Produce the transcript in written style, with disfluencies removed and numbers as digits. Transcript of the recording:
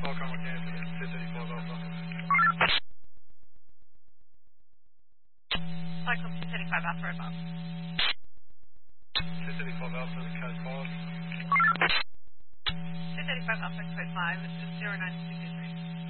Qualcomm Mechanics, 235 Alpha. Cyclone 235 Alpha above. 235 Alpha, code 5. 235 Alpha code 5, 0922.